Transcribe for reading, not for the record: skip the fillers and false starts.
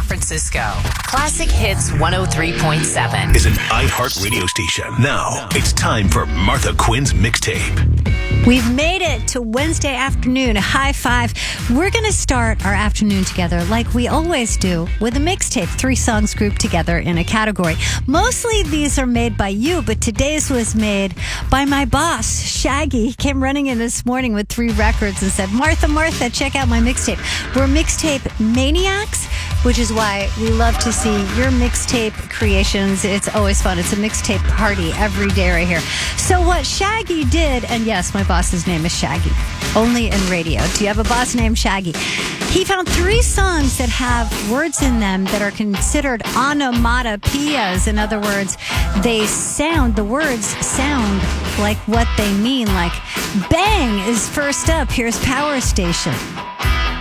San Francisco. Classic Hits 103.7 is an iHeart radio station. Now it's time for Martha Quinn's mixtape. We've made it to Wednesday afternoon. High five. We're going to start our afternoon together like we always do with a mixtape. 3 songs grouped together in a category. Mostly these are made by you, but today's was made by my boss, Shaggy. He came running in this morning with 3 records and said, Martha, check out my mixtape. We're mixtape maniacs, which is why we love to see your mixtape creations. It's always fun. It's a mixtape party every day right here. So what Shaggy did, and yes, my boss's name is Shaggy, only in radio. Do you have a boss named Shaggy? He found 3 songs that have words in them that are considered onomatopoeias. In other words, the words sound like what they mean. Like, bang is first up. Here's Power Station.